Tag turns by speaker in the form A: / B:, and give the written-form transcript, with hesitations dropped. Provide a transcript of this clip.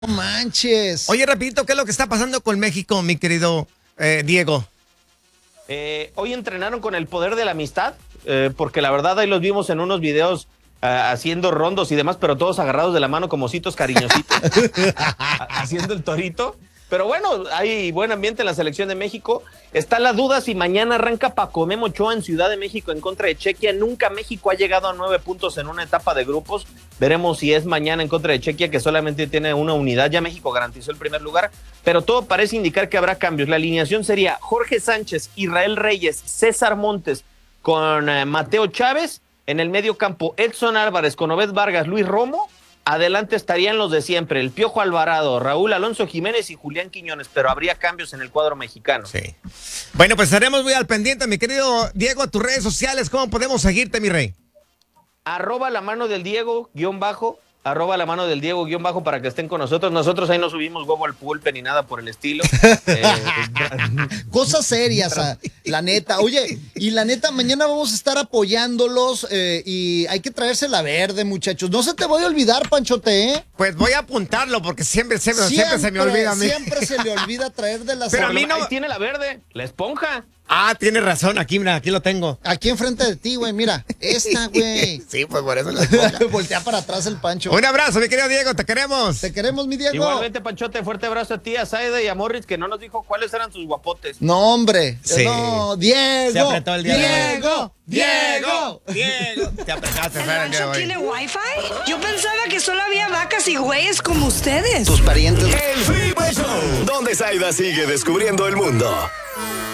A: No manches.
B: Oye, rapidito, ¿qué es lo que está pasando con México, mi querido Diego?
C: Hoy entrenaron con el poder de la amistad, porque la verdad ahí los vimos en unos videos haciendo rondos y demás, pero todos agarrados de la mano como ositos cariñositos, haciendo el torito. Pero bueno, hay buen ambiente en la selección de México. Está la duda si mañana arranca Paco Memo Ochoa en Ciudad de México en contra de Chequia. Nunca México ha llegado a 9 puntos en una etapa de grupos. Veremos si es mañana en contra de Chequia, que solamente tiene una unidad. Ya México garantizó el primer lugar, pero todo parece indicar que habrá cambios. La alineación sería Jorge Sánchez, Israel Reyes, César Montes con Mateo Chávez. En el medio campo, Edson Álvarez con Obed Vargas, Luis Romo. Adelante estarían los de siempre, el Piojo Alvarado, Raúl Alonso Jiménez y Julián Quiñones, pero habría cambios en el cuadro mexicano.
B: Sí. Bueno, pues estaremos muy al pendiente, mi querido Diego, tus redes sociales, ¿cómo podemos seguirte, mi rey?
C: @la mano del Diego, @la mano del Diego, para que estén con nosotros. Nosotros ahí no subimos huevo al pulpe ni nada por el estilo.
A: Cosas serias, la neta. Oye, y la neta, mañana vamos a estar apoyándolos y hay que traerse la verde, muchachos. No se te voy a olvidar, Panchote, ¿eh?
B: Pues voy a apuntarlo porque siempre se me olvida a mí.
A: Siempre se le olvida traer de las...
B: Pero a mí no...
C: Ahí tiene la verde, la esponja.
B: Ah, tienes razón, aquí, mira, aquí lo tengo.
A: Aquí enfrente de ti, güey, mira, esta, güey.
B: Sí, pues por eso la
A: Voltea para atrás el Pancho.
B: Un abrazo, mi querido Diego, te queremos.
A: Te queremos, mi Diego.
C: Igualmente, Panchote, fuerte abrazo a ti, a Saide y a Morris, que no nos dijo cuáles eran sus guapotes.
A: No, hombre.
B: Sí.
A: No, Diego.
B: Se apretó el día de hoy.
A: Diego.
B: Te apretaste,
D: ¿El
B: Fer, el día de
D: rancho
B: hoy.
D: tiene wifi? Yo pensaba que solo había vacas y güeyes como ustedes.
A: Tus parientes.
E: El Freeway Show, donde Saida sigue descubriendo el mundo.